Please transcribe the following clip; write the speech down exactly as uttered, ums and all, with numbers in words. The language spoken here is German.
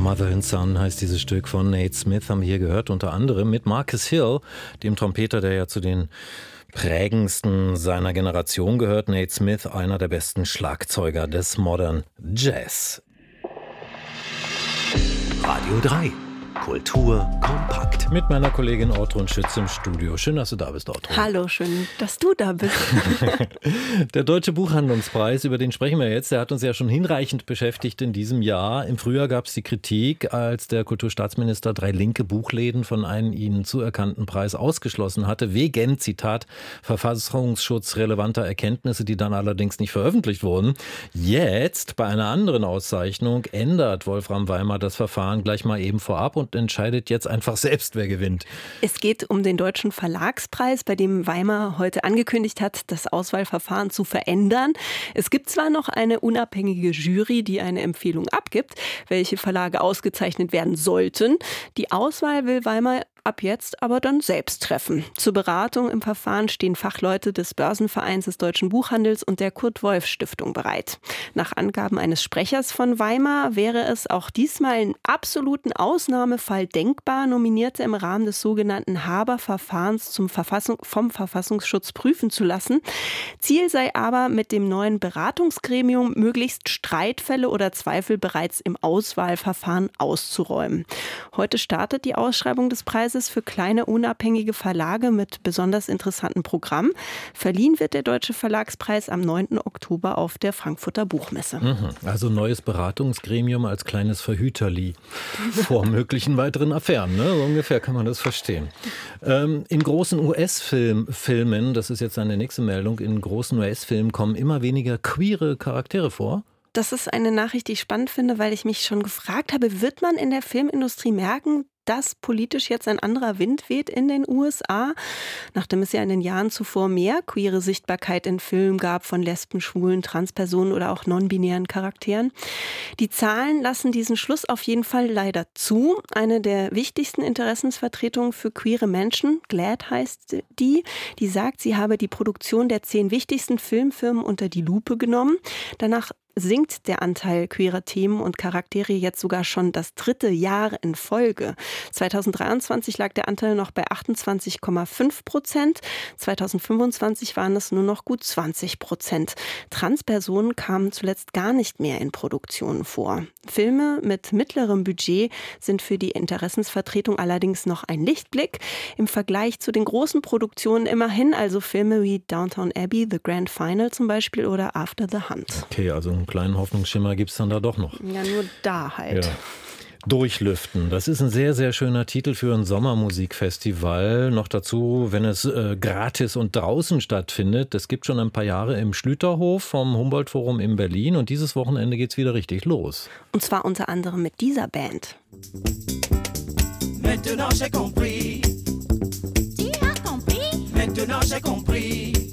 Mother and Son heißt dieses Stück von Nate Smith, haben wir hier gehört, unter anderem mit Marcus Hill, dem Trompeter, der ja zu den prägendsten seiner Generation gehört. Nate Smith, einer der besten Schlagzeuger des Modern Jazz. Radio drei. Kultur kompakt. Mit meiner Kollegin Ortrun Schütz im Studio. Schön, dass du da bist, Ortrun. Hallo, schön, dass du da bist. Der Deutsche Buchhandlungspreis, über den sprechen wir jetzt, der hat uns ja schon hinreichend beschäftigt in diesem Jahr. Im Frühjahr gab es die Kritik, als der Kulturstaatsminister drei linke Buchläden von einem ihnen zuerkannten Preis ausgeschlossen hatte, wegen, Zitat, verfassungsschutzrelevanter Erkenntnisse, die dann allerdings nicht veröffentlicht wurden. Jetzt, bei einer anderen Auszeichnung, ändert Wolfram Weimar das Verfahren gleich mal eben vorab und entscheidet jetzt einfach selbst, wer gewinnt. Es geht um den Deutschen Verlagspreis, bei dem Weimar heute angekündigt hat, das Auswahlverfahren zu verändern. Es gibt zwar noch eine unabhängige Jury, die eine Empfehlung abgibt, welche Verlage ausgezeichnet werden sollten. Die Auswahl will Weimar ab jetzt aber dann selbst treffen. Zur Beratung im Verfahren stehen Fachleute des Börsenvereins des deutschen Buchhandels und der Kurt-Wolf-Stiftung bereit. Nach Angaben eines Sprechers von Weimar wäre es auch diesmal in absoluten Ausnahmefall denkbar, Nominierte im Rahmen des sogenannten Haber-Verfahrens zum Verfassung, vom Verfassungsschutz prüfen zu lassen. Ziel sei aber, mit dem neuen Beratungsgremium möglichst Streitfälle oder Zweifel bereits im Auswahlverfahren auszuräumen. Heute startet die Ausschreibung des Preises für kleine unabhängige Verlage mit besonders interessanten Programmen. Verliehen wird der Deutsche Verlagspreis am neunten Oktober auf der Frankfurter Buchmesse. Also neues Beratungsgremium als kleines Verhüterli vor möglichen weiteren Affären. Ne? So ungefähr kann man das verstehen. Ähm, in großen U S-Filmen, das ist jetzt eine nächste Meldung, in großen U S-Filmen kommen immer weniger queere Charaktere vor. Das ist eine Nachricht, die ich spannend finde, weil ich mich schon gefragt habe, wird man in der Filmindustrie merken, dass politisch jetzt ein anderer Wind weht in den U S A, nachdem es ja in den Jahren zuvor mehr queere Sichtbarkeit in Filmen gab von Lesben, Schwulen, Transpersonen oder auch non-binären Charakteren. Die Zahlen lassen diesen Schluss auf jeden Fall leider zu. Eine der wichtigsten Interessensvertretungen für queere Menschen, GLAAD heißt die, die sagt, sie habe die Produktion der zehn wichtigsten Filmfirmen unter die Lupe genommen. Danach sinkt der Anteil queerer Themen und Charaktere jetzt sogar schon das dritte Jahr in Folge. zweitausenddreiundzwanzig lag der Anteil noch bei achtundzwanzig Komma fünf Prozent. zweitausendfünfundzwanzig waren es nur noch gut zwanzig Prozent. Transpersonen kamen zuletzt gar nicht mehr in Produktionen vor. Filme mit mittlerem Budget sind für die Interessensvertretung allerdings noch ein Lichtblick. Im Vergleich zu den großen Produktionen immerhin, also Filme wie Downton Abbey, The Grand Final zum Beispiel oder After the Hunt. Okay, also einen kleinen Hoffnungsschimmer gibt es dann da doch noch. Ja, nur da halt. Ja. Durchlüften. Das ist ein sehr, sehr schöner Titel für ein Sommermusikfestival. Noch dazu, wenn es äh, gratis und draußen stattfindet. Das gibt schon ein paar Jahre im Schlüterhof vom Humboldt-Forum in Berlin. Und dieses Wochenende geht es wieder richtig los. Und zwar unter anderem mit dieser Band. Maintenant j'ai compris. Tu as compris? Maintenant j'ai compris.